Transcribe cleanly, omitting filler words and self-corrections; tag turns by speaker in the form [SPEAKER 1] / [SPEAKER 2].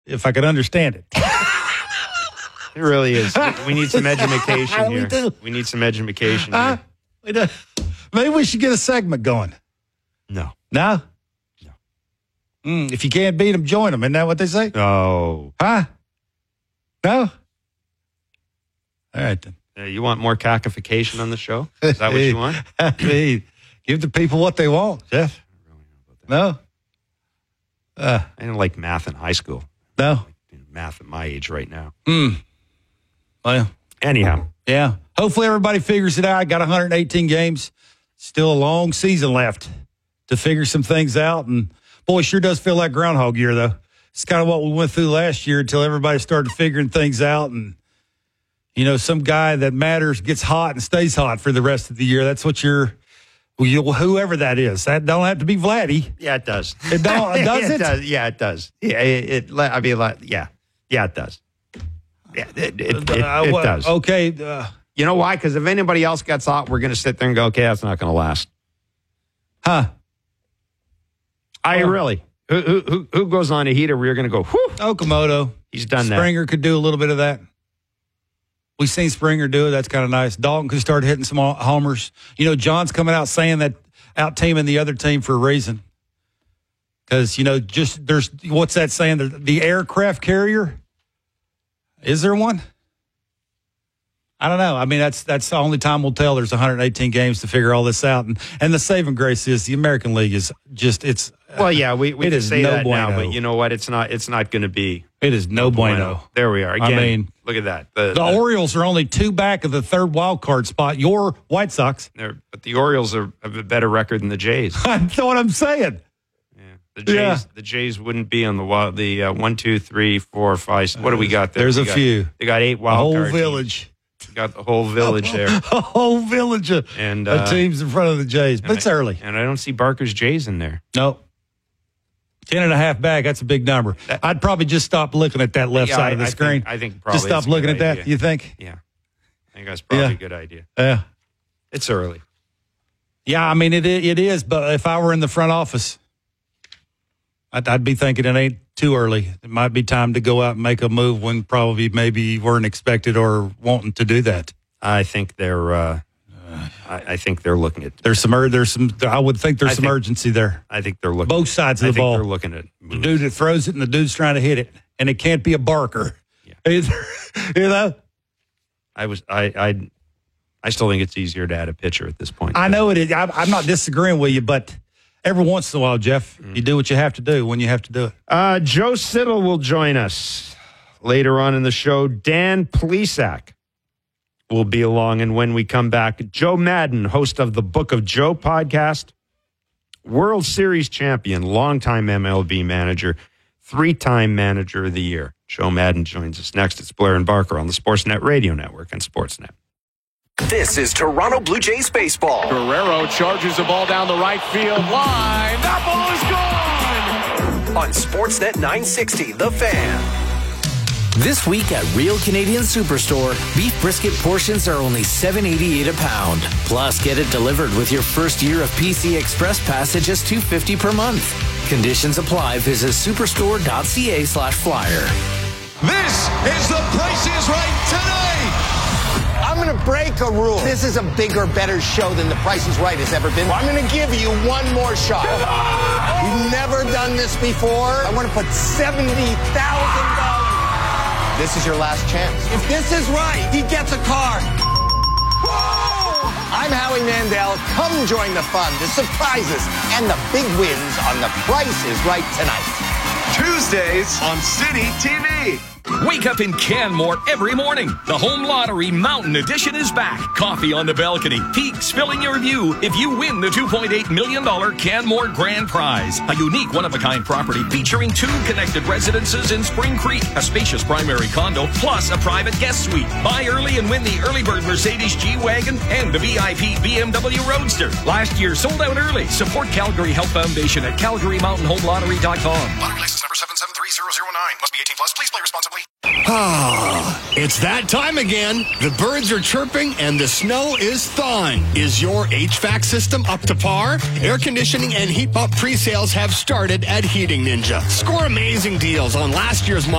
[SPEAKER 1] if I could understand it.
[SPEAKER 2] It really is. We need some education here.
[SPEAKER 1] We do.
[SPEAKER 2] We need some education here.
[SPEAKER 1] Maybe we should get a segment going.
[SPEAKER 2] No.
[SPEAKER 1] No?
[SPEAKER 2] No.
[SPEAKER 1] If you can't beat them, join them. Isn't that what they say?
[SPEAKER 2] Oh.
[SPEAKER 1] Huh? No? All right, then.
[SPEAKER 2] You want more cacification on the show? Is that what you want?
[SPEAKER 1] Hey, give the people what they want, Jeff. No?
[SPEAKER 2] I didn't like math in high school.
[SPEAKER 1] No?
[SPEAKER 2] Math at my age right now.
[SPEAKER 1] Well,
[SPEAKER 2] anyhow.
[SPEAKER 1] Yeah. Hopefully everybody figures it out. Got 118 games. Still a long season left to figure some things out. And, boy, it sure does feel like Groundhog Year, though. It's kind of what we went through last year until everybody started figuring things out. And, you know, some guy that matters gets hot and stays hot for the rest of the year. That's what whoever that is. That don't have to be Vladdy.
[SPEAKER 2] Yeah, it does.
[SPEAKER 1] It don't, does it?
[SPEAKER 2] Does. Yeah, it does. Yeah, it does. Yeah, it does.
[SPEAKER 1] Okay.
[SPEAKER 2] You know why? Because if anybody else gets hot, we're going to sit there and go, okay, that's not going to last.
[SPEAKER 1] Huh?
[SPEAKER 2] Really. Who goes on a heater where you're going to go, whew?
[SPEAKER 1] Okamoto.
[SPEAKER 2] He's done that.
[SPEAKER 1] Springer could do a little bit of that. We've seen Springer do it. That's kind of nice. Dalton could start hitting some homers. You know, John's coming out saying that out-teaming the other team for a reason. Because, you know, just there's, what's that saying? The aircraft carrier? Is there one? I don't know. I mean, that's the only time we'll tell. There's 118 games to figure all this out. And the saving grace is the American League is just, it's.
[SPEAKER 2] Well, yeah, we can say that
[SPEAKER 1] bueno.
[SPEAKER 2] now, but you know what? It's not going to be.
[SPEAKER 1] It is no bueno.
[SPEAKER 2] There we are. Again,
[SPEAKER 1] I mean,
[SPEAKER 2] look at that.
[SPEAKER 1] The Orioles are only 2 back of the third wild card spot. Your White Sox.
[SPEAKER 2] But the Orioles have a better record than the Jays.
[SPEAKER 1] That's what I'm saying.
[SPEAKER 2] Yeah. The Jays wouldn't be on the 1, 2, 3, 4, 5. What do we got there?
[SPEAKER 1] There's a few.
[SPEAKER 2] They got 8 wild cards.
[SPEAKER 1] The whole village.
[SPEAKER 2] We got the whole village there.
[SPEAKER 1] A whole village of teams in front of the Jays. But it's early.
[SPEAKER 2] And I don't see Barker's Jays in there.
[SPEAKER 1] No. 10.5 back, that's a big number. I'd probably just stop looking at that left side of the screen.
[SPEAKER 2] I think probably
[SPEAKER 1] just stop looking at that, you think?
[SPEAKER 2] Yeah. I think that's probably a good idea.
[SPEAKER 1] Yeah.
[SPEAKER 2] It's early.
[SPEAKER 1] Yeah, I mean, it is, but if I were in the front office, I'd be thinking it ain't too early. It might be time to go out and make a move when probably maybe you weren't expected or wanting to do that.
[SPEAKER 2] I think they're I think they're looking at.
[SPEAKER 1] There's some. I would think there's some urgency there.
[SPEAKER 2] I think they're looking
[SPEAKER 1] both sides of the ball.
[SPEAKER 2] They're looking at
[SPEAKER 1] moves. The dude that throws it and the dude's trying to hit it, and it can't be a Barker.
[SPEAKER 2] Yeah.
[SPEAKER 1] Either, you know.
[SPEAKER 2] I still think it's easier to add a pitcher at this point.
[SPEAKER 1] I know it is. I'm not disagreeing with you, but every once in a while, Jeff, you do what you have to do when you have to do it.
[SPEAKER 2] Joe Siddall will join us later on in the show. Dan Plesac will be along. And when we come back, Joe Madden, host of the Book of Joe podcast, World Series champion, longtime MLB manager, 3-time manager of the year. Joe Madden joins us next. It's Blair and Barker on the Sportsnet Radio Network and Sportsnet.
[SPEAKER 3] This is Toronto Blue Jays baseball.
[SPEAKER 4] Guerrero charges the ball down the right field line. That ball is gone!
[SPEAKER 3] On Sportsnet 960, The Fan.
[SPEAKER 5] This week at Real Canadian Superstore, beef brisket portions are only $7.88 a pound. Plus, get it delivered with your first year of PC Express Pass at just $2.50 per month. Conditions apply. Visit superstore.ca/flyer.
[SPEAKER 6] This is The Price is Right today.
[SPEAKER 7] I'm going to break a rule. This is a bigger, better show than The Price is Right has ever been. I'm going to give you one more shot. We've never done this before. I want to put $70,000. This is your last chance. If this is right, he gets a car. Whoa! I'm Howie Mandel. Come join the fun, the surprises, and the big wins on The Price is Right tonight.
[SPEAKER 6] Tuesdays on City TV.
[SPEAKER 8] Wake up in Canmore every morning. The Home Lottery Mountain Edition is back. Coffee on the balcony. Peaks filling your view if you win the $2.8 million Canmore Grand Prize. A unique one-of-a-kind property featuring 2 connected residences in Spring Creek, a spacious primary condo, plus a private guest suite. Buy early and win the early bird Mercedes G-Wagon and the VIP BMW Roadster. Last year sold out early. Support Calgary Health Foundation at CalgaryMountainHomeLottery.com.
[SPEAKER 9] Lottery license number 773009. Must be 18 plus. Please play responsibly. It's that time again. The birds are chirping and the snow is thawing. Is your HVAC system up to par? Air conditioning and heat pump pre-sales have started at Heating Ninja. Score amazing deals on last year's